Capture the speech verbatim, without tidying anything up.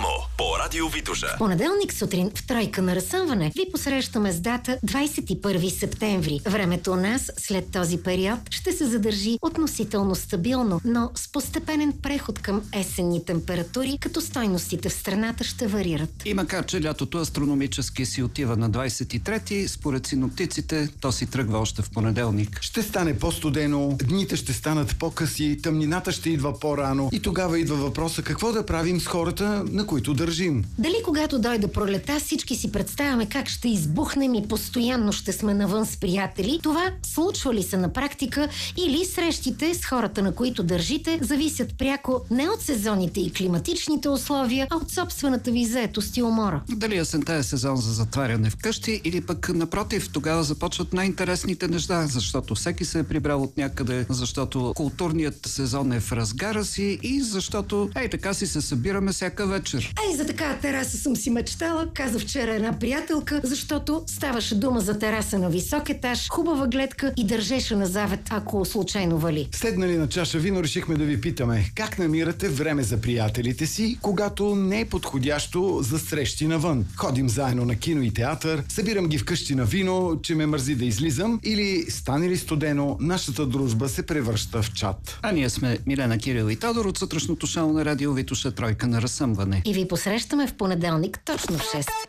Само по Радио Витоша. Понеделник сутрин в Тройка на разсъмване ви посрещаме с дата двадесет и първи септември. Времето у нас след този период ще се задържи относително стабилно, но с постепенен преход към есенни температури, като стойностите в страната ще варират. И макар че лятото астрономически си отива на двадесет и трети, според синоптиците, то си тръгва още в понеделник. Ще стане по-студено, дните ще станат по-къси, тъмнината ще идва по-рано и тогава идва въпроса какво да правим с хората, на които държим. Дали когато дойде пролета всички си представяме как ще избухнем и постоянно ще сме навън с приятели, това случва ли се на практика или срещите с хората, на които държите, зависят пряко не от сезоните и климатичните условия, а от собствената ви заетост и умора? Дали есента е сезон за затваряне вкъщи или пък напротив, тогава започват най-интересните неща, защото всеки се е прибрал от някъде, защото културният сезон е в разгара си и защото ей така си се събираме всяка вечер. Ей, за такава тераса съм си мечтала, каза вчера една приятелка, защото ставаше дума за тераса на висок етаж, хубава гледка и държеше на завет, ако случайно вали. Седнали на чаша вино, решихме да ви питаме как намирате време за приятелите си, когато не е подходящо за срещи навън. Ходим заедно на кино и театър, събирам ги вкъщи на вино, че ме мързи да излизам, или стане ли студено, нашата дружба се превръща в чат. А ние сме Милена, Кирил и Тодор от сутрешното шоу на Радио Витоша, Тройка на разсъмване. И ви посрещаме в понеделник точно в шест.